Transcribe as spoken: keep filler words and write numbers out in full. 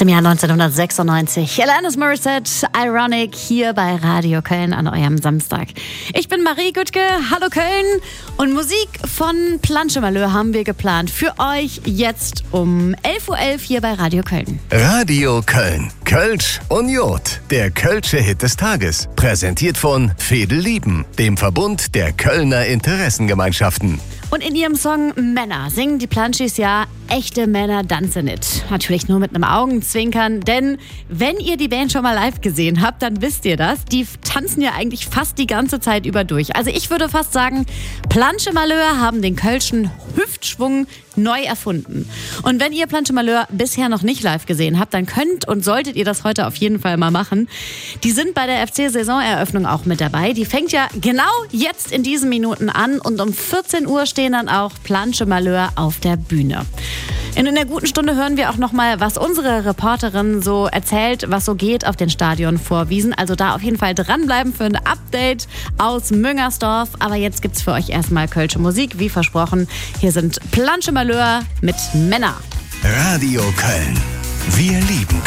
dem Jahr neunzehnhundertsechsundneunzig. Alanis Morissette, Ironic, hier bei Radio Köln an eurem Samstag. Ich bin Marie Güttke, hallo Köln. Und Musik von Planche Malheur haben wir geplant für euch jetzt um elf Uhr elf hier bei Radio Köln. Radio Köln. Kölsch und Jod. Der Kölsche Hit des Tages. Präsentiert von Fedel Lieben, dem Verbund der Kölner Interessengemeinschaften. Und in ihrem Song Männer singen die Planschis ja echte Männer tanzen nicht. Natürlich nur mit einem Augenzwinkern, denn wenn ihr die Band schon mal live gesehen habt, dann wisst ihr das. Die tanzen ja eigentlich fast die ganze Zeit über durch. Also ich würde fast sagen, Planche Malheur haben den kölschen Hüftschwung neu erfunden. Und wenn ihr Planche Malheur bisher noch nicht live gesehen habt, dann könnt und solltet ihr das heute auf jeden Fall mal machen. Die sind bei der F C-Saisoneröffnung auch mit dabei. Die fängt ja genau jetzt in diesen Minuten an und um vierzehn Uhr stehen dann auch Planche Malheur auf der Bühne. In der guten Stunde hören wir auch nochmal, was unsere Reporterin so erzählt, was so geht auf den Stadionvorwiesen. Also da auf jeden Fall dranbleiben für ein Update aus Müngersdorf. Aber jetzt gibt's für euch erstmal kölsche Musik, wie versprochen. Hier sind Planche Malheur mit Männer. Radio Köln. Wir lieben